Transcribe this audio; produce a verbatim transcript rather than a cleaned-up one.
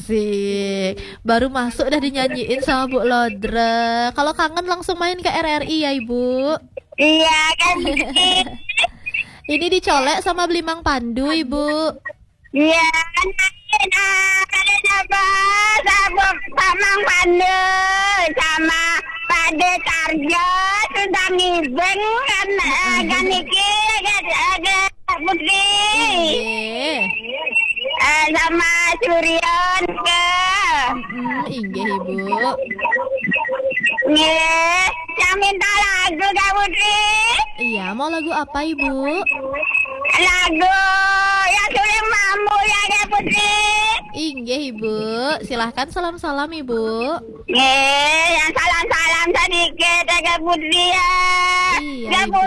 Asik, baru masuk udah dinyanyiin sama Bu Lodre. Kalau kangen langsung main ke R R I ya, Ibu. Iya kan. Ini dicolek sama beli Mang Pandu, Ibu. Iya, kenalin ah, kalian apa? Sama Pak Mang Pandu, sama Pak De Tarjo, sudah ngibeng kan, eh, kan iki, kan agak putri. Inggih. Eh, sama Suryon ke. Hmm, inggih, Ibu. Nih, yang minta lagu Kak Putri. Iya, mau lagu apa, Ibu? Lagu yang suling mampu ya Kak Putri. Inggih, Ibu. Silahkan salam-salam, Ibu. Nih, yang salam-salam sedikit ya Kak Putri ya. Iya, Kak Ibu.